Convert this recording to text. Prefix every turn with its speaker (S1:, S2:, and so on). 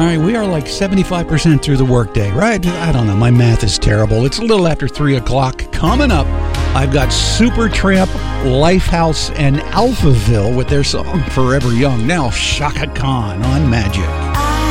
S1: All right, we are like 75% through the workday, right? I don't know. My math is terrible. It's a little after 3 o'clock. Coming up, I've got Supertramp, Lifehouse, and Alphaville with their song Forever Young. Now, Shaka Khan on Magic.